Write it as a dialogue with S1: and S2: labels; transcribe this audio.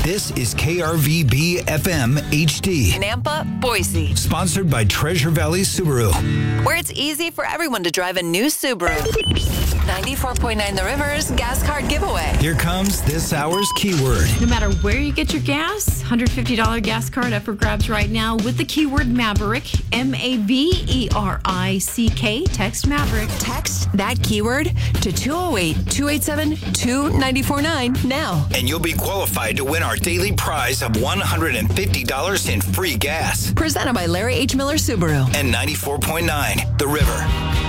S1: This is KRVB FM HD.
S2: Nampa, Boise.
S1: Sponsored by Treasure Valley Subaru.
S2: Where it's easy for everyone to drive a new Subaru. 94.9 The Rivers Gas Card Giveaway.
S1: Here comes this hour's keyword.
S3: No matter where you get your gas, $150 gas card up for grabs right now with the keyword Maverick, Maverick. Text Maverick.
S2: Text that keyword to 208-287-2949 now.
S1: And you'll be qualified to win our daily prize of $150 in free gas.
S2: Presented by Larry H. Miller Subaru.
S1: And 94.9 The River.